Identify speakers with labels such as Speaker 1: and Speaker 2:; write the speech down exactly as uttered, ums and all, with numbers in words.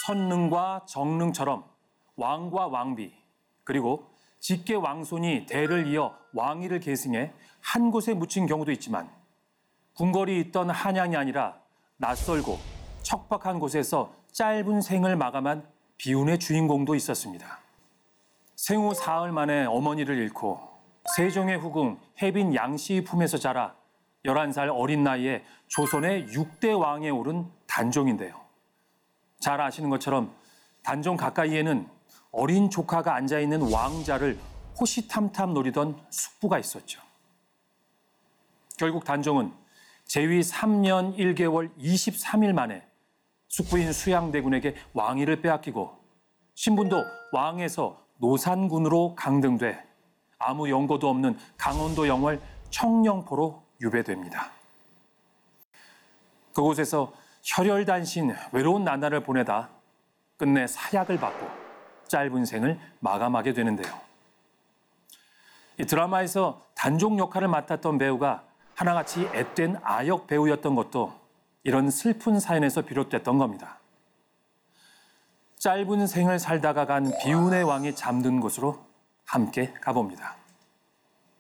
Speaker 1: 선릉과 정릉처럼 왕과 왕비 그리고 직계 왕손이 대를 이어 왕위를 계승해 한 곳에 묻힌 경우도 있지만 궁궐이 있던 한양이 아니라 낯설고 척박한 곳에서 짧은 생을 마감한 비운의 주인공도 있었습니다. 생후 사흘 만에 어머니를 잃고 세종의 후궁 해빈 양씨의 품에서 자라 열한 살 어린 나이에 조선의 육 대 왕에 오른 단종인데요. 잘 아시는 것처럼 단종 가까이에는 어린 조카가 앉아있는 왕자를 호시탐탐 노리던 숙부가 있었죠. 결국 단종은 재위 삼 년 일 개월 이십삼 일 만에 숙부인 수양대군에게 왕위를 빼앗기고 신분도 왕에서 노산군으로 강등돼 아무 연고도 없는 강원도 영월 청령포로 유배됩니다. 그곳에서 혈혈단신 외로운 나날을 보내다 끝내 사약을 받고 짧은 생을 마감하게 되는데요. 이 드라마에서 단종 역할을 맡았던 배우가 하나같이 앳된 아역 배우였던 것도 이런 슬픈 사연에서 비롯됐던 겁니다. 짧은 생을 살다가 간 비운의 왕이 잠든 곳으로 함께 가봅니다.